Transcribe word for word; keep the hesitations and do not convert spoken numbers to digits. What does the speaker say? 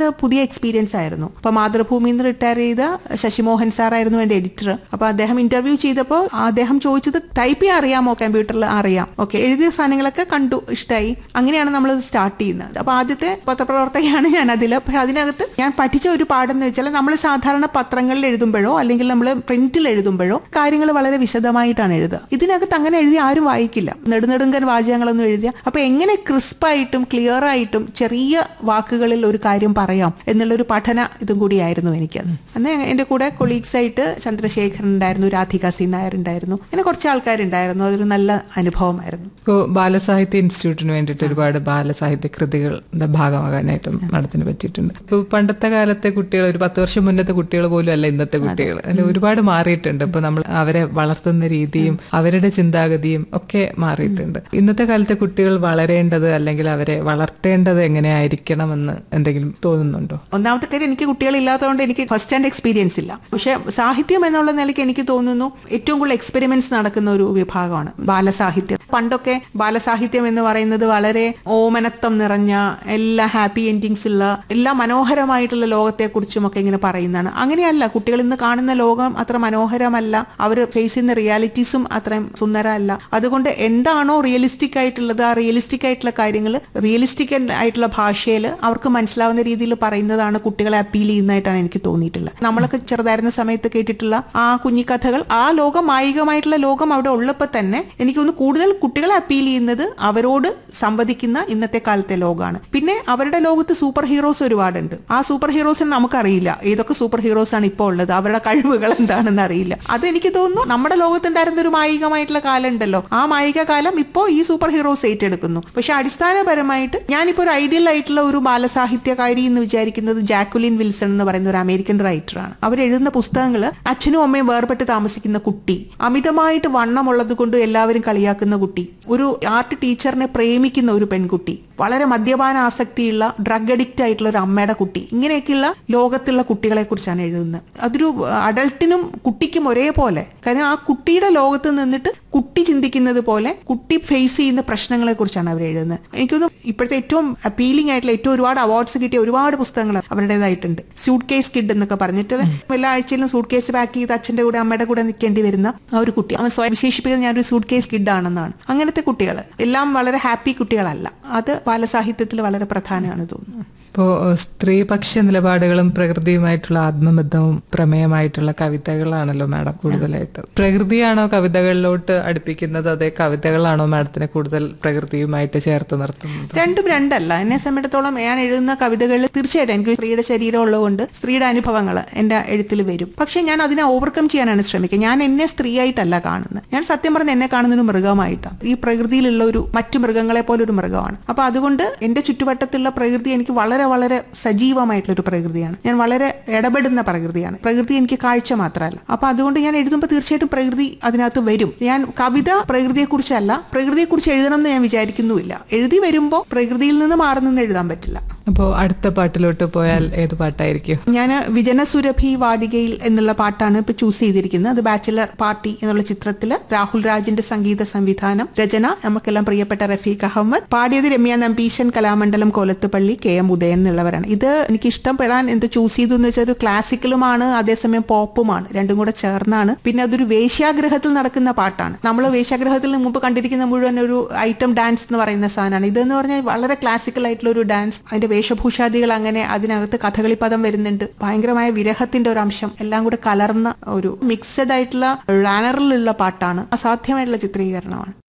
പുതിയ എക്സ്പീരിയൻസ് ആയിരുന്നു. അപ്പൊ മാതൃഭൂമിയിൽ നിന്ന് റിട്ടയർ ചെയ്ത ശശിമോഹൻ സാർ ആയിരുന്നു എന്റെ എഡിറ്റർ. അപ്പൊ അദ്ദേഹം ഇന്റർവ്യൂ ചെയ്തപ്പോൾ അദ്ദേഹം ചോദിച്ചത് ടൈപ്പ് ചെയ്യാൻ അറിയാമോ, കമ്പ്യൂട്ടറിൽ അറിയാം, ഓക്കെ, എഴുതിയ സാധനങ്ങളൊക്കെ കണ്ടു, ഇഷ്ടമായി. അങ്ങനെയാണ് നമ്മൾ സ്റ്റാർട്ട് ചെയ്യുന്നത്. അപ്പൊ ആദ്യത്തെ പത്രപ്രവർത്തകയാണ് ഞാൻ അതിൽ. അപ്പൊ അതിനകത്ത് ഞാൻ പഠിച്ച ഒരു പാഠം വെച്ചാൽ നമ്മൾ സാധാരണ പത്രങ്ങളിൽ എഴുതുമ്പോഴോ അല്ലെങ്കിൽ നമ്മൾ പ്രിന്റിൽ എഴുതുമ്പോഴോ കാര്യങ്ങൾ വളരെ വിശദമായിട്ടാണ് എഴുതുക. ഇതിനകത്ത് അങ്ങനെ എഴുതി ആരും വായിക്കില്ല, നെടുനെടുങ്കൻ വാചകങ്ങളൊന്നും എഴുതിയ. അപ്പൊ എങ്ങനെ ക്രിസ്പായിട്ടും ക്ലിയർ ആയിട്ടും ചെറിയ വാക്കുകളിൽ ഒരു കാര്യം പറയാം എന്നുള്ളൊരു പഠന ഇതും കൂടിയായിരുന്നു എനിക്കത്. അന്ന് എന്റെ കൂടെ കൊളീഗ്സ് ആയിട്ട് ചന്ദ്രശേഖരൻ ഉണ്ടായിരുന്നു, രാധിക സി നായർ ഉണ്ടായിരുന്നു, അങ്ങനെ കുറച്ച് ആൾക്കാരുണ്ടായിരുന്നു. അതൊരു നല്ല അനുഭവമായിരുന്നു. ഇപ്പോൾ ബാലസാഹിത്യ ഇൻസ്റ്റിറ്റ്യൂട്ടിന് വേണ്ടിയിട്ട് ഒരുപാട് ബാലസാഹിത്യ കൃതികളുടെ ഭാഗമാകാനായിട്ടും നടത്തിന് പറ്റിയിട്ടുണ്ട്. ഇപ്പോൾ പണ്ടത്തെ കാലത്തെ കുട്ടികൾ, ഒരു പത്ത് വർഷം മുന്നത്തെ കുട്ടികൾ പോലും അല്ല ഇന്നത്തെ കുട്ടികൾ, അല്ലെ, ഒരുപാട് മാറിയിട്ടുണ്ട്. ഇപ്പൊ നമ്മൾ അവരെ വളർത്തുന്ന രീതിയും അവരുടെ ചിന്താഗതിയും ഒക്കെ മാറിയിട്ടുണ്ട്. ഇന്നത്തെ കാലത്തെ കുട്ടികൾ വളരേണ്ടത് അല്ലെങ്കിൽ അവരെ വളർത്തേണ്ടത് എങ്ങനെയായിരിക്കണമെന്ന് എന്തെങ്കിലും തോന്നുന്നുണ്ടോ? ഒന്നാമത്തെ കാര്യം, എനിക്ക് കുട്ടികളില്ലാത്തതുകൊണ്ട് എനിക്ക് ഫസ്റ്റ് ഹാൻഡ് എക്സ്പീരിയൻസ് ഇല്ല. പക്ഷെ സാഹിത്യം എന്നുള്ള നിലയ്ക്ക് എനിക്ക് തോന്നുന്നു ഏറ്റവും കൂടുതൽ എക്സ്പെരിമെന്റ്സ് നടക്കുന്ന ഒരു വിഭാഗമാണ് ബാലസാഹിത്യം. പണ്ടൊക്കെ ബാലസാഹിത്യം എന്ന് പറയുന്നത് വളരെ ഓമനത്വം നിറഞ്ഞ, എല്ലാ ഹാപ്പി എൻഡിങ്സ് ഉള്ള, എല്ലാ മനോഹരമായിട്ടുള്ള ലോകത്തെ കുറിച്ചും ഒക്കെ ഇങ്ങനെ പറയുന്നതാണ്. അങ്ങനെയല്ല, കുട്ടികൾ ഇന്ന് കാണുന്ന ലോകം അത്ര മനോഹരമല്ല, അവർ ഫേസ് ചെയ്യുന്ന റിയാലിറ്റീസും അത്രയും സുന്ദരമല്ല. അതുകൊണ്ട് എന്താണോ റിയലിസ്റ്റിക് ആയിട്ടുള്ളത്, ആ റിയലിസ്റ്റിക് ആയിട്ടുള്ള കാര്യങ്ങൾ റിയലിസ്റ്റിക് ആയിട്ടുള്ള ഭാഷയിൽ അവർക്ക് മനസ്സിലാവുന്ന രീതിയിൽ പറയുന്നതാണ് കുട്ടികളെ അപ്പീൽ ചെയ്യുന്നതായിട്ടാണ് എനിക്ക് തോന്നിയിട്ടുള്ളത്. നമ്മളൊക്കെ ചെറുതായിരുന്ന സമയത്ത് കേട്ടിട്ടുള്ള ആ കുഞ്ഞിക്കഥകൾ, ആ ലോകം, മായികമായിട്ടുള്ള ലോകം അവിടെ ഉള്ളപ്പോൾ തന്നെ എനിക്കൊന്ന് കൂടുതൽ കുട്ടികളെ അപ്പീൽ ചെയ്യുന്നത് അവരോട് സംവദിക്കുന്ന ഇന്നത്തെ കാലത്തെ ലോകമാണ്. പിന്നെ അവരുടെ ലോകത്ത് സൂപ്പർ ഹീറോസ് ഒരുപാടുണ്ട്. ആ സൂപ്പർ ഹീറോസിന് നമുക്കറിയില്ല ഏതൊക്കെ സൂപ്പർ ഹീറോസ് ആണ് ഇപ്പോൾ ഉള്ളത്, അവരുടെ കഴിവുകൾ എന്താണെന്ന് അറിയില്ല. അത് എനിക്ക് തോന്നുന്നു നമ്മുടെ ലോകത്തുണ്ടായിരുന്ന ഒരു മായികമായിട്ടുള്ള കാലം ഉണ്ടല്ലോ, ആ മായിക കാലം ഇപ്പോൾ ഈ സൂപ്പർ ഹീറോസ് ഏറ്റെടുക്കുന്നു. പക്ഷെ അടിസ്ഥാനപരമായിട്ട് ഞാനിപ്പോൾ ഒരു ഐഡിയൽ ആയിട്ടുള്ള ഒരു ബാലസാഹിത്യകാരി എന്ന് വിചാരിക്കുന്നത് ജാക്വലിൻ വിൽസൺ എന്ന് പറയുന്ന ഒരു അമേരിക്കൻ റൈറ്ററാണ്. അവരെഴുതുന്ന പുസ്തകങ്ങൾ അച്ഛനും അമ്മയും വേർപെട്ട് താമസിക്കുന്ന കുട്ടി, അമിതമായിട്ട് വണ്ണമുള്ളത് കൊണ്ട് എല്ലാവരും കളിയാക്കുന്ന കുട്ടി, ഒരു ആർട്ട് ടീച്ചറിനെ പ്രേമിക്കുന്ന ഒരു പെൺകുട്ടി, വളരെ മദ്യപാന ആസക്തിയുള്ള ഡ്രഗ് അഡിക്റ്റ് ആയിട്ടുള്ള ഒരു അമ്മയുടെ കുട്ടി, ഇങ്ങനെയൊക്കെയുള്ള ലോകത്തുള്ള കുട്ടികളെ കുറിച്ചാണ് എഴുതുന്നത്. അതൊരു അഡൾട്ടിനും കുട്ടിക്കും ഒരേപോലെ, കാരണം ആ കുട്ടിയുടെ ലോകത്ത് നിന്നിട്ട് കുട്ടി ചിന്തിക്കുന്നത് പോലെ കുട്ടി ഫേസ് ചെയ്യുന്ന പ്രശ്നങ്ങളെ കുറിച്ചാണ് അവർ എഴുതുന്നത്. എനിക്കൊന്നും ഇപ്പോഴത്തെ ഏറ്റവും അപ്പീലിംഗ് ആയിട്ടുള്ള, ഏറ്റവും ഒരുപാട് അവാർഡ്സ് കിട്ടിയ ഒരുപാട് പുസ്തകങ്ങൾ അവരുടേതായിട്ടുണ്ട്. സൂട്ട് കേസ് കിഡ് എന്നൊക്കെ പറഞ്ഞിട്ട് എല്ലാ ആഴ്ചയിലും സൂട്ട് കേസ് പാക്ക് ചെയ്ത് അച്ഛന്റെ കൂടെ അമ്മയുടെ കൂടെ നിൽക്കേണ്ടി വരുന്ന ആ ഒരു കുട്ടി, അവൻ സ്വയം വിശേഷിപ്പിക്കുന്നത് ഞാനൊരു സൂട്ട് കേസ് കിഡ് ആണെന്നാണ്. അങ്ങനത്തെ കുട്ടികൾ എല്ലാം വളരെ ഹാപ്പി കുട്ടികളല്ല. അത് ബാലസാഹിത്യത്തിൽ വളരെ പ്രധാനമാണ് തോന്നുന്നു. ഇപ്പോൾ സ്ത്രീപക്ഷ നിലപാടുകളും പ്രകൃതിയുമായിട്ടുള്ള ആത്മബന്ധവും പ്രമേയമായിട്ടുള്ള കവിതകളാണല്ലോ മാഡം കൂടുതലായിട്ട്. പ്രകൃതിയാണോ കവിതകളിലോട്ട് അടുപ്പിക്കുന്നത്, അതേ കവിതകളാണോ മാഡത്തിനെ കൂടുതൽ പ്രകൃതിയുമായിട്ട് ചേർത്ത് നിർത്തുന്നത്? രണ്ടും രണ്ടല്ല. എന്നെ സംബന്ധിച്ചിടത്തോളം ഞാൻ എഴുതുന്ന കവിതകളിൽ തീർച്ചയായിട്ടും എനിക്ക് സ്ത്രീയുടെ ശരീരം ഉള്ളതുകൊണ്ട് സ്ത്രീയുടെ അനുഭവങ്ങൾ എന്റെ എഴുത്തിൽ വരും. പക്ഷെ ഞാൻ അതിനെ ഓവർകം ചെയ്യാനാണ് ശ്രമിക്കുക. ഞാൻ എന്നെ സ്ത്രീ ആയിട്ടല്ല കാണുന്നത്. ഞാൻ സത്യം പറഞ്ഞ് എന്നെ കാണുന്ന ഒരു മൃഗമായിട്ടാണ്. ഈ പ്രകൃതിയിലുള്ള ഒരു മറ്റു മൃഗങ്ങളെ പോലെ ഒരു മൃഗമാണ്. അപ്പൊ അതുകൊണ്ട് എന്റെ ചുറ്റുവട്ടത്തുള്ള പ്രകൃതി എനിക്ക് വളരെ വളരെ സജീവമായിട്ടുള്ള ഒരു പ്രകൃതിയാണ്. ഞാൻ വളരെ ഇടപെടുന്ന പ്രകൃതിയാണ്. പ്രകൃതി എനിക്ക് കാഴ്ച മാത്രമല്ല. അപ്പൊ അതുകൊണ്ട് ഞാൻ എഴുതുമ്പോൾ തീർച്ചയായിട്ടും പ്രകൃതി അതിനകത്ത് വരും. ഞാൻ കവിത പ്രകൃതിയെ കുറിച്ചല്ല, പ്രകൃതിയെ കുറിച്ച് എഴുതണം എന്ന് ഞാൻ വിചാരിക്കുന്നുമില്ല. എഴുതി വരുമ്പോൾ പ്രകൃതിയിൽ നിന്ന് മാറി നിന്ന് എഴുതാൻ പറ്റില്ല. അപ്പോ അടുത്ത പാട്ടിലോട്ട് പോയാൽ ഏത് പാട്ടായിരിക്കും? ഞാൻ വിജനസുരഭി വാടികയിൽ എന്നുള്ള പാട്ടാണ് ഇപ്പൊ ചൂസ് ചെയ്തിരിക്കുന്നത്. അത് ബാച്ചിലർ പാർട്ടി എന്നുള്ള ചിത്രത്തില് രാഹുൽ രാജിന്റെ സംഗീത സംവിധാനം, രചന നമുക്കെല്ലാം പ്രിയപ്പെട്ട റഫീഖ് അഹമ്മദ്, പാടിയത് രമ്യ നമ്പീശൻ, കലാമണ്ഡലം കോലത്തുപള്ളി, കെ എം ഉദയൻ എന്നുള്ളവരാണ്. ഇത് എനിക്ക് ഇഷ്ടപ്പെടാൻ എന്ത് ചൂസ് ചെയ്തു എന്ന് വെച്ചാൽ ഒരു ക്ലാസിക്കലുമാണ്, അതേസമയം പോപ്പുമാണ്, രണ്ടും കൂടെ ചേർന്നാണ്. പിന്നെ അതൊരു വേശ്യാഗ്രഹത്തിൽ നടക്കുന്ന പാട്ടാണ്. നമ്മൾ വേശ്യാഗ്രഹത്തിൽ മുമ്പ് കണ്ടിരിക്കുന്ന മുഴുവൻ ഒരു ഐറ്റം ഡാൻസ് എന്ന് പറയുന്ന സാധനമാണ്. ഇതെന്ന് പറഞ്ഞാൽ വളരെ ക്ലാസിക്കൽ ആയിട്ടുള്ള ഒരു ഡാൻസ്. അതിന്റെ വേഷഭൂഷാദികൾ അങ്ങനെ, അതിനകത്ത് കഥകളി പദം വരുന്നുണ്ട്, ഭയങ്കരമായ വിരഹത്തിന്റെ ഒരു അംശം എല്ലാം കൂടെ കലർന്ന ഒരു മിക്സഡ് ആയിട്ടുള്ള റാനറിലുള്ള പാട്ടാണ്. അസാധ്യമായിട്ടുള്ള ചിത്രീകരണമാണ്.